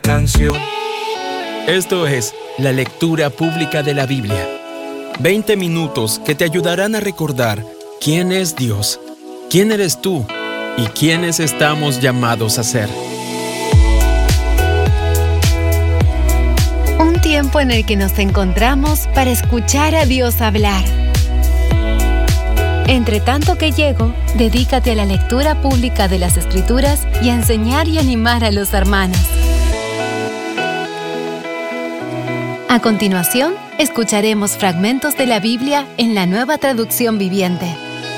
canción. Esto es la lectura pública de la Biblia. 20 minutos que te ayudarán a recordar quién es Dios, quién eres tú y quiénes estamos llamados a ser. Un tiempo en el que nos encontramos para escuchar a Dios hablar. Entre tanto que llego, dedícate a la lectura pública de las Escrituras y a enseñar y animar a los hermanos. A continuación, escucharemos fragmentos de la Biblia en la Nueva Traducción Viviente.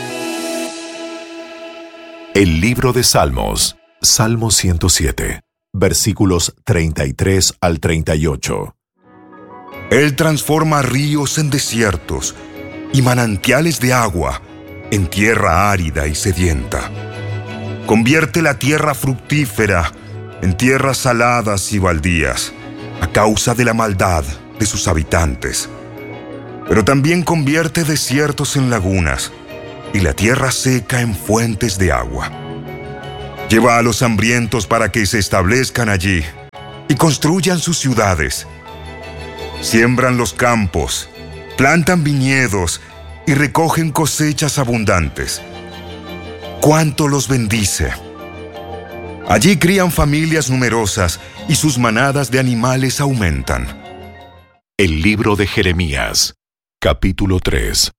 El libro de Salmos, Salmo 107, versículos 33 al 38. Él transforma ríos en desiertos y manantiales de agua en tierra árida y sedienta. Convierte la tierra fructífera en tierras saladas y baldías a causa de la maldad de sus habitantes. Pero también convierte desiertos en lagunas y la tierra seca en fuentes de agua. Lleva a los hambrientos para que se establezcan allí y construyan sus ciudades. Siembran los campos, plantan viñedos y recogen cosechas abundantes. ¡Cuánto los bendice! Allí crían familias numerosas y sus manadas de animales aumentan. El libro de Jeremías, capítulo 3.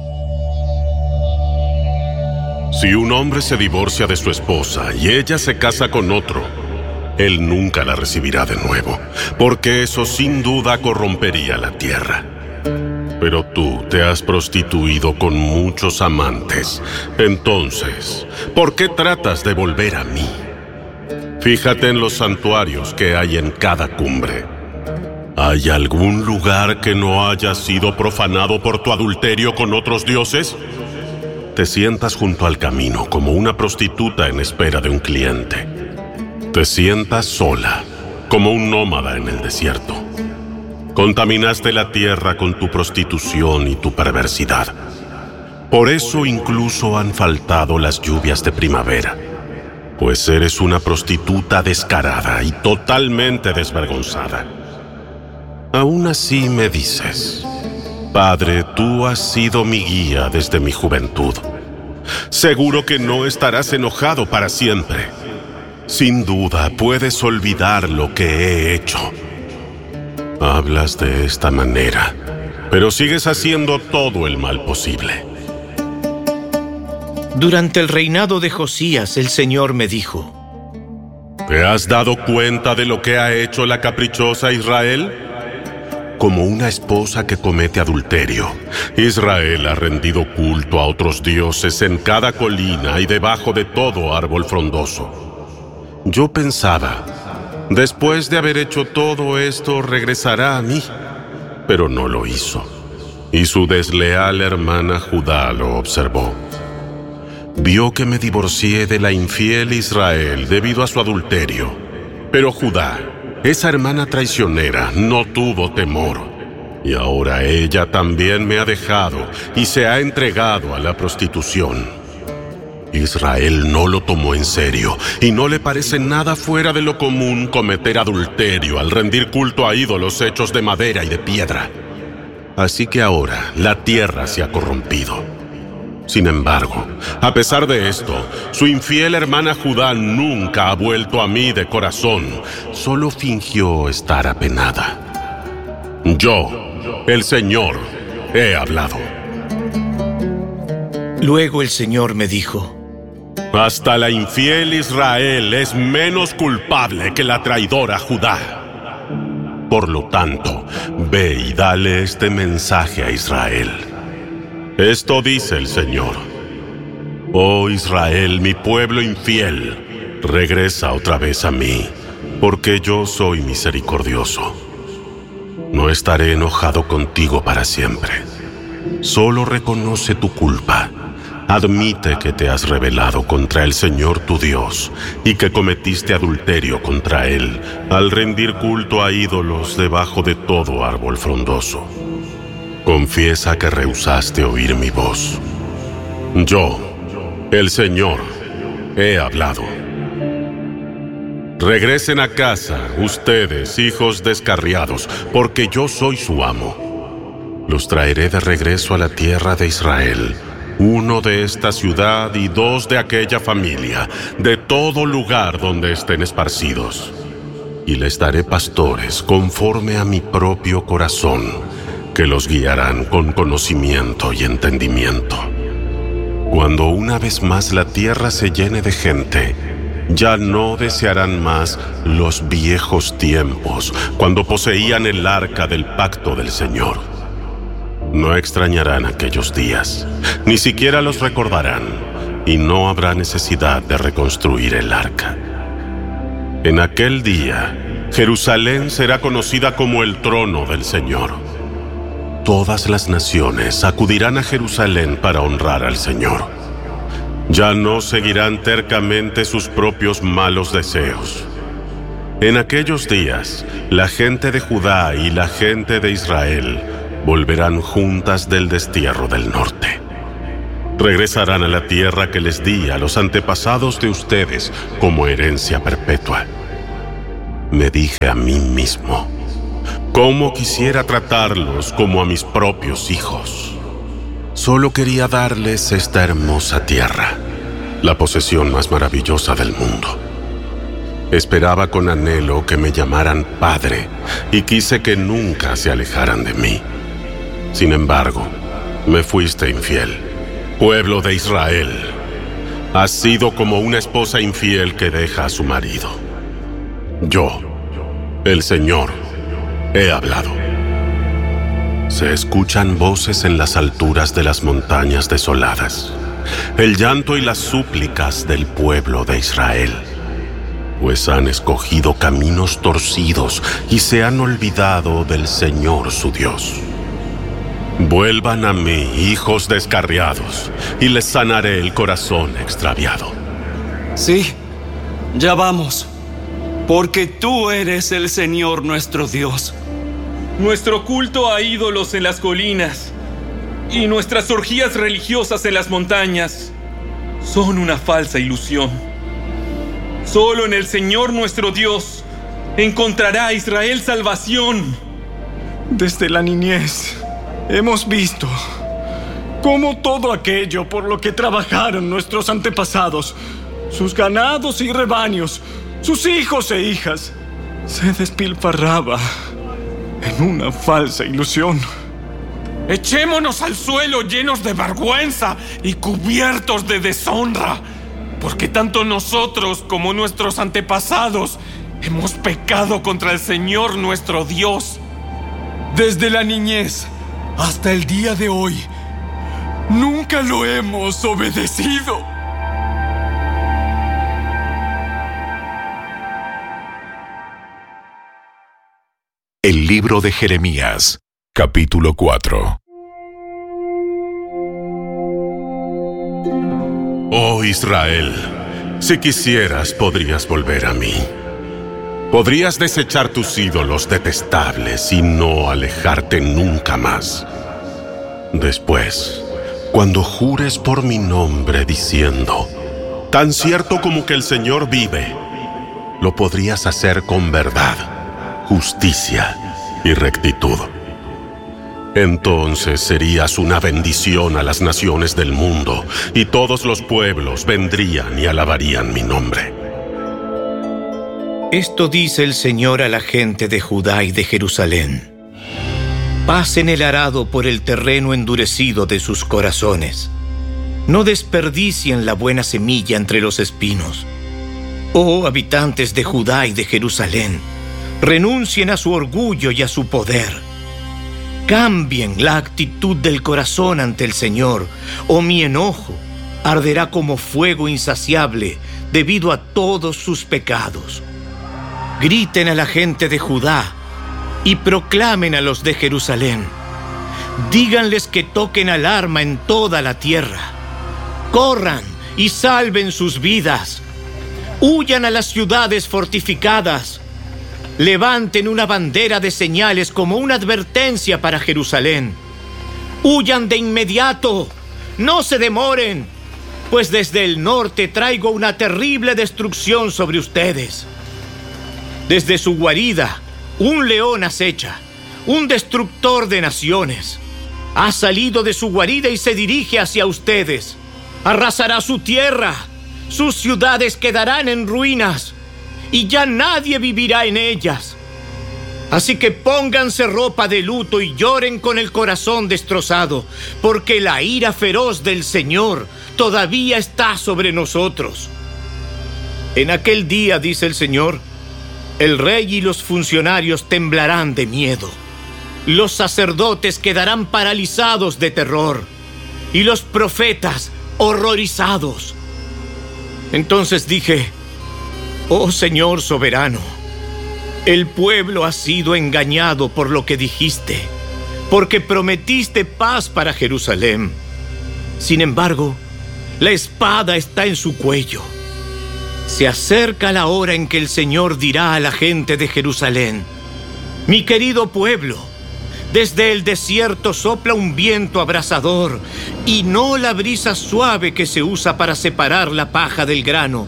Si un hombre se divorcia de su esposa y ella se casa con otro, él nunca la recibirá de nuevo, porque eso sin duda corrompería la tierra. Pero tú te has prostituido con muchos amantes. Entonces, ¿por qué tratas de volver a mí? Fíjate en los santuarios que hay en cada cumbre. ¿Hay algún lugar que no haya sido profanado por tu adulterio con otros dioses? Te sientas junto al camino como una prostituta en espera de un cliente. Te sientas sola, como un nómada en el desierto. Contaminaste la tierra con tu prostitución y tu perversidad. Por eso incluso han faltado las lluvias de primavera, pues eres una prostituta descarada y totalmente desvergonzada. Aún así me dices: Padre, tú has sido mi guía desde mi juventud. Seguro que no estarás enojado para siempre. Sin duda puedes olvidar lo que he hecho. Hablas de esta manera, pero sigues haciendo todo el mal posible. Durante el reinado de Josías, el Señor me dijo: ¿Te has dado cuenta de lo que ha hecho la caprichosa Israel? Como una esposa que comete adulterio, Israel ha rendido culto a otros dioses en cada colina y debajo de todo árbol frondoso. Yo pensaba: después de haber hecho todo esto, regresará a mí. Pero no lo hizo. Y su desleal hermana Judá lo observó. Vio que me divorcié de la infiel Israel debido a su adulterio. Pero Judá, esa hermana traicionera, no tuvo temor. Y ahora ella también me ha dejado y se ha entregado a la prostitución. Israel no lo tomó en serio y no le parece nada fuera de lo común cometer adulterio al rendir culto a ídolos hechos de madera y de piedra. Así que ahora la tierra se ha corrompido. Sin embargo, a pesar de esto, su infiel hermana Judá nunca ha vuelto a mí de corazón, solo fingió estar apenada. Yo, el Señor, he hablado. Luego el Señor me dijo: hasta la infiel Israel es menos culpable que la traidora Judá. Por lo tanto, ve y dale este mensaje a Israel. Esto dice el Señor: Oh Israel, mi pueblo infiel, regresa otra vez a mí, porque yo soy misericordioso. No estaré enojado contigo para siempre. Solo reconoce tu culpa. Admite que te has rebelado contra el Señor tu Dios y que cometiste adulterio contra Él al rendir culto a ídolos debajo de todo árbol frondoso. Confiesa que rehusaste oír mi voz. Yo, el Señor, he hablado. Regresen a casa, ustedes, hijos descarriados, porque yo soy su amo. Los traeré de regreso a la tierra de Israel, 1 de esta ciudad y 2 de aquella familia, de todo lugar donde estén esparcidos. Y les daré pastores conforme a mi propio corazón, que los guiarán con conocimiento y entendimiento. Cuando una vez más la tierra se llene de gente, ya no desearán más los viejos tiempos, cuando poseían el arca del pacto del Señor. No extrañarán aquellos días, ni siquiera los recordarán, y no habrá necesidad de reconstruir el arca. En aquel día, Jerusalén será conocida como el trono del Señor. Todas las naciones acudirán a Jerusalén para honrar al Señor. Ya no seguirán tercamente sus propios malos deseos. En aquellos días, la gente de Judá y la gente de Israel volverán juntas del destierro del norte. Regresarán a la tierra que les di a los antepasados de ustedes como herencia perpetua. Me dije a mí mismo, ¿cómo quisiera tratarlos como a mis propios hijos? Solo quería darles esta hermosa tierra, la posesión más maravillosa del mundo. Esperaba con anhelo que me llamaran padre y quise que nunca se alejaran de mí. Sin embargo, me fuiste infiel, pueblo de Israel. Has sido como una esposa infiel que deja a su marido. Yo, el Señor, he hablado. Se escuchan voces en las alturas de las montañas desoladas, el llanto y las súplicas del pueblo de Israel, pues han escogido caminos torcidos y se han olvidado del Señor su Dios. Vuelvan a mí, hijos descarriados, y les sanaré el corazón extraviado. Sí, ya vamos, porque tú eres el Señor nuestro Dios. Nuestro culto a ídolos en las colinas y nuestras orgías religiosas en las montañas son una falsa ilusión. Solo en el Señor nuestro Dios encontrará Israel salvación. Desde la niñez hemos visto cómo todo aquello por lo que trabajaron nuestros antepasados, sus ganados y rebaños, sus hijos e hijas, se despilfarraba en una falsa ilusión. Echémonos al suelo llenos de vergüenza y cubiertos de deshonra, porque tanto nosotros como nuestros antepasados hemos pecado contra el Señor nuestro Dios. Desde la niñez hasta el día de hoy, nunca lo hemos obedecido. El libro de Jeremías, capítulo 4. Oh Israel, si quisieras podrías volver a mí. Podrías desechar tus ídolos detestables y no alejarte nunca más. Después, cuando jures por mi nombre diciendo, tan cierto como que el Señor vive, lo podrías hacer con verdad, justicia y rectitud. Entonces serías una bendición a las naciones del mundo, y todos los pueblos vendrían y alabarían mi nombre. Esto dice el Señor a la gente de Judá y de Jerusalén. Pasen el arado por el terreno endurecido de sus corazones. No desperdicien la buena semilla entre los espinos. Oh habitantes de Judá y de Jerusalén, renuncien a su orgullo y a su poder. Cambien la actitud del corazón ante el Señor, o mi enojo arderá como fuego insaciable debido a todos sus pecados. Griten a la gente de Judá y proclamen a los de Jerusalén. Díganles que toquen alarma en toda la tierra. Corran y salven sus vidas. Huyan a las ciudades fortificadas. Levanten una bandera de señales como una advertencia para Jerusalén. Huyan de inmediato, no se demoren, pues desde el norte traigo una terrible destrucción sobre ustedes. Desde su guarida, un león acecha, un destructor de naciones. Ha salido de su guarida y se dirige hacia ustedes. Arrasará su tierra, sus ciudades quedarán en ruinas, y ya nadie vivirá en ellas. Así que pónganse ropa de luto y lloren con el corazón destrozado, porque la ira feroz del Señor todavía está sobre nosotros. En aquel día, dice el Señor, el rey y los funcionarios temblarán de miedo. Los sacerdotes quedarán paralizados de terror, y los profetas horrorizados. Entonces dije: oh Señor soberano, el pueblo ha sido engañado por lo que dijiste, porque prometiste paz para Jerusalén. Sin embargo, la espada está en su cuello. Se acerca la hora en que el Señor dirá a la gente de Jerusalén: mi querido pueblo, desde el desierto sopla un viento abrasador, y no la brisa suave que se usa para separar la paja del grano.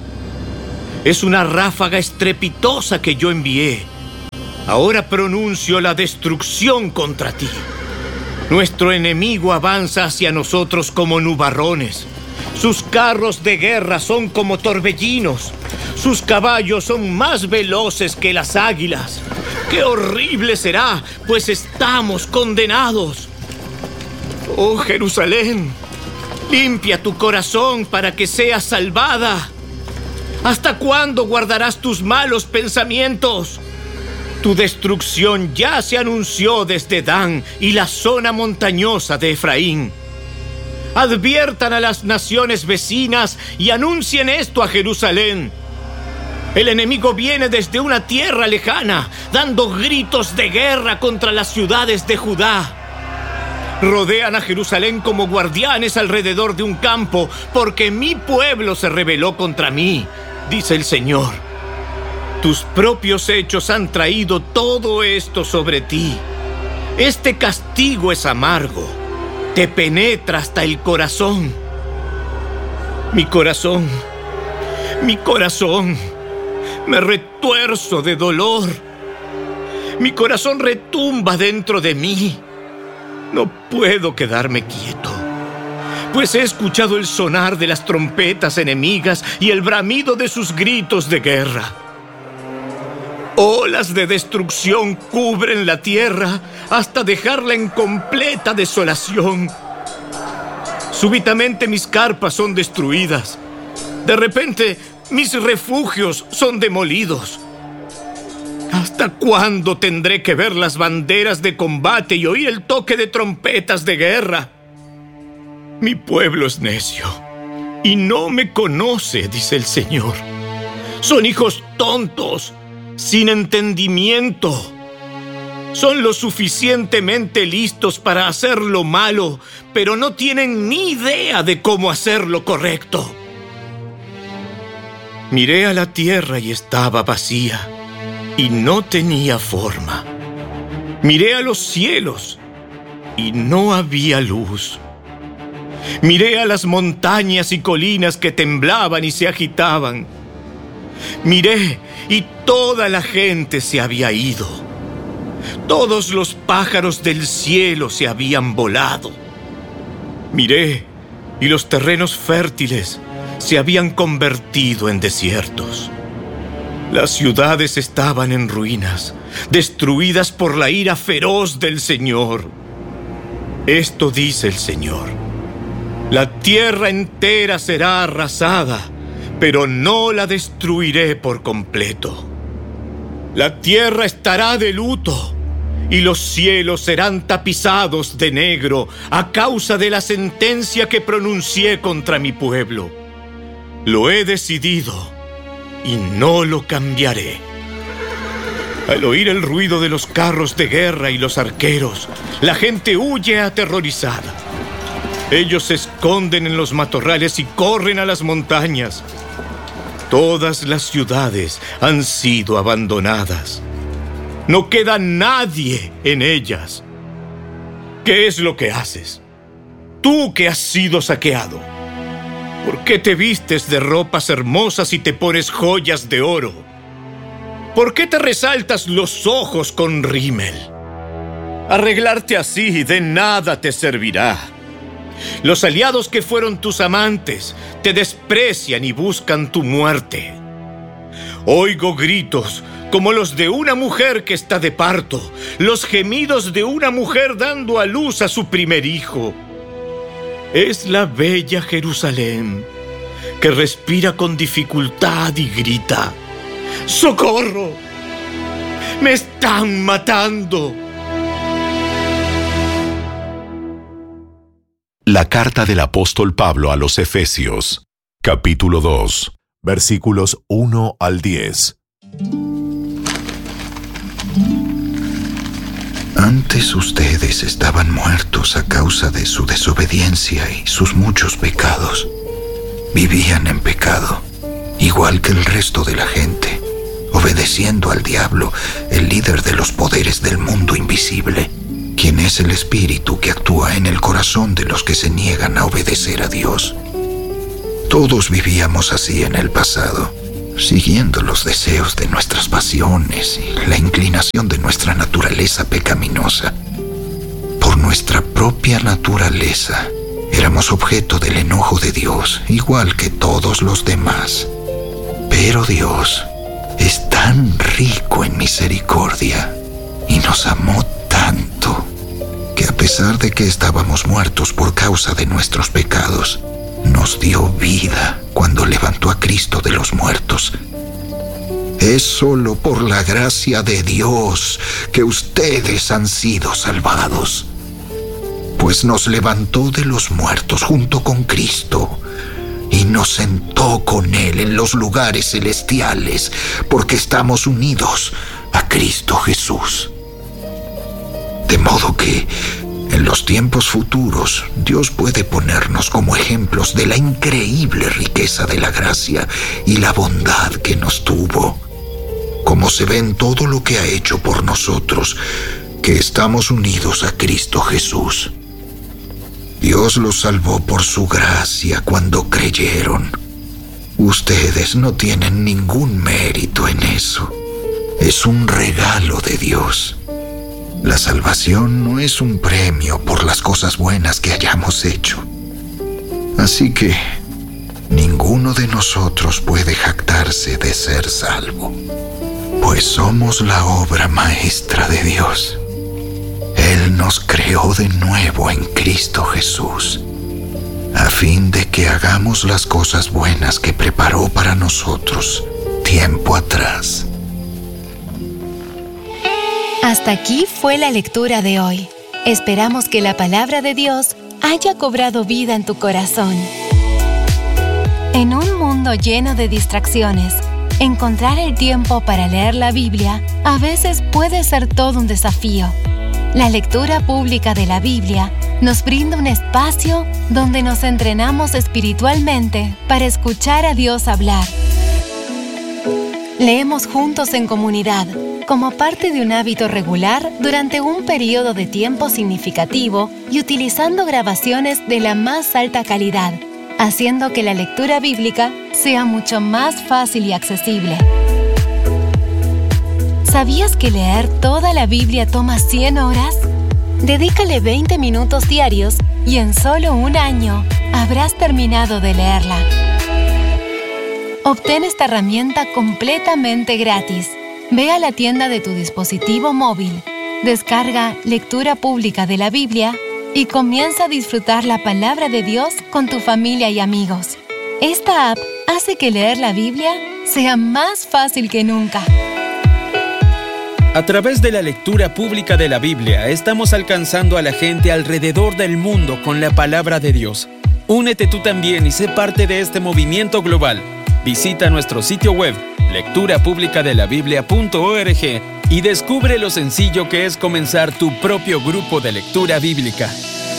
Es una ráfaga estrepitosa que yo envié. Ahora pronuncio la destrucción contra ti. Nuestro enemigo avanza hacia nosotros como nubarrones. Sus carros de guerra son como torbellinos. Sus caballos son más veloces que las águilas. ¡Qué horrible será, pues estamos condenados! ¡Oh, Jerusalén! Limpia tu corazón para que seas salvada. ¿Hasta cuándo guardarás tus malos pensamientos? Tu destrucción ya se anunció desde Dan y la zona montañosa de Efraín. Adviertan a las naciones vecinas y anuncien esto a Jerusalén. El enemigo viene desde una tierra lejana, dando gritos de guerra contra las ciudades de Judá. Rodean a Jerusalén como guardianes alrededor de un campo, porque mi pueblo se rebeló contra mí, dice el Señor. Tus propios hechos han traído todo esto sobre ti. Este castigo es amargo, te penetra hasta el corazón. Mi corazón, me retuerzo de dolor. Mi corazón retumba dentro de mí. No puedo quedarme quieto, pues he escuchado el sonar de las trompetas enemigas y el bramido de sus gritos de guerra. Olas de destrucción cubren la tierra hasta dejarla en completa desolación. Súbitamente mis carpas son destruidas. De repente mis refugios son demolidos. ¿Hasta cuándo tendré que ver las banderas de combate y oír el toque de trompetas de guerra? Mi pueblo es necio y no me conoce, dice el Señor. Son hijos tontos, sin entendimiento. Son lo suficientemente listos para hacer lo malo, pero no tienen ni idea de cómo hacer lo correcto. Miré a la tierra y estaba vacía, y no tenía forma. Miré a los cielos, y no había luz. Miré a las montañas y colinas que temblaban y se agitaban. Miré, y toda la gente se había ido. Todos los pájaros del cielo se habían volado. Miré, y los terrenos fértiles se habían convertido en desiertos. Las ciudades estaban en ruinas, destruidas por la ira feroz del Señor. Esto dice el Señor: la tierra entera será arrasada, pero no la destruiré por completo. La tierra estará de luto, y los cielos serán tapizados de negro a causa de la sentencia que pronuncié contra mi pueblo. Lo he decidido y no lo cambiaré. Al oír el ruido de los carros de guerra y los arqueros, la gente huye aterrorizada. Ellos se esconden en los matorrales y corren a las montañas. Todas las ciudades han sido abandonadas. No queda nadie en ellas. ¿Qué es lo que haces? Tú que has sido saqueado. ¿Por qué te vistes de ropas hermosas y te pones joyas de oro? ¿Por qué te resaltas los ojos con rímel? Arreglarte así de nada te servirá. Los aliados que fueron tus amantes te desprecian y buscan tu muerte. Oigo gritos como los de una mujer que está de parto, los gemidos de una mujer dando a luz a su primer hijo. Es la bella Jerusalén que respira con dificultad y grita: ¡Socorro! ¡Me están matando! La carta del apóstol Pablo a los Efesios, capítulo 2, versículos 1 al 10. Antes ustedes estaban muertos a causa de su desobediencia y sus muchos pecados. Vivían en pecado, igual que el resto de la gente, obedeciendo al diablo, el líder de los poderes del mundo invisible, quien es el espíritu que actúa en el corazón de los que se niegan a obedecer a Dios. Todos vivíamos así en el pasado, siguiendo los deseos de nuestras pasiones y la inclinación de nuestra naturaleza pecaminosa. Por nuestra propia naturaleza, éramos objeto del enojo de Dios, igual que todos los demás. Pero Dios es tan rico en misericordia y nos amó tanto que a pesar de que estábamos muertos por causa de nuestros pecados, nos dio vida cuando levantó a Cristo de los muertos. Es solo por la gracia de Dios que ustedes han sido salvados, pues nos levantó de los muertos junto con Cristo y nos sentó con Él en los lugares celestiales, porque estamos unidos a Cristo Jesús. De modo que en los tiempos futuros, Dios puede ponernos como ejemplos de la increíble riqueza de la gracia y la bondad que nos tuvo, como se ve en todo lo que ha hecho por nosotros, que estamos unidos a Cristo Jesús. Dios los salvó por su gracia cuando creyeron. Ustedes no tienen ningún mérito en eso. Es un regalo de Dios. La salvación no es un premio por las cosas buenas que hayamos hecho. Así que ninguno de nosotros puede jactarse de ser salvo, pues somos la obra maestra de Dios. Él nos creó de nuevo en Cristo Jesús, a fin de que hagamos las cosas buenas que preparó para nosotros tiempo atrás. Hasta aquí fue la lectura de hoy. Esperamos que la palabra de Dios haya cobrado vida en tu corazón. En un mundo lleno de distracciones, encontrar el tiempo para leer la Biblia a veces puede ser todo un desafío. La lectura pública de la Biblia nos brinda un espacio donde nos entrenamos espiritualmente para escuchar a Dios hablar. Leemos juntos en comunidad, como parte de un hábito regular durante un periodo de tiempo significativo y utilizando grabaciones de la más alta calidad, haciendo que la lectura bíblica sea mucho más fácil y accesible. ¿Sabías que leer toda la Biblia toma 100 horas? Dedícale 20 minutos diarios y en solo un año habrás terminado de leerla. Obtén esta herramienta completamente gratis. Ve a la tienda de tu dispositivo móvil, descarga Lectura Pública de la Biblia y comienza a disfrutar la palabra de Dios con tu familia y amigos. Esta app hace que leer la Biblia sea más fácil que nunca. A través de la lectura pública de la Biblia, estamos alcanzando a la gente alrededor del mundo con la palabra de Dios. Únete tú también y sé parte de este movimiento global. Visita nuestro sitio web, lecturapublicadelabiblia.org, y descubre lo sencillo que es comenzar tu propio grupo de lectura bíblica.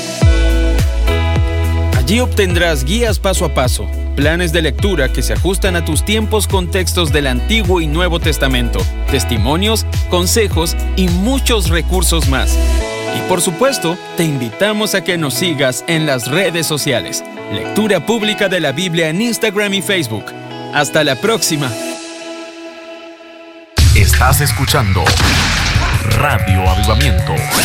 Allí obtendrás guías paso a paso, planes de lectura que se ajustan a tus tiempos con textos del Antiguo y Nuevo Testamento, testimonios, consejos y muchos recursos más. Y por supuesto, te invitamos a que nos sigas en las redes sociales. Lectura Pública de la Biblia en Instagram y Facebook. ¡Hasta la próxima! Estás escuchando Radio Avivamiento.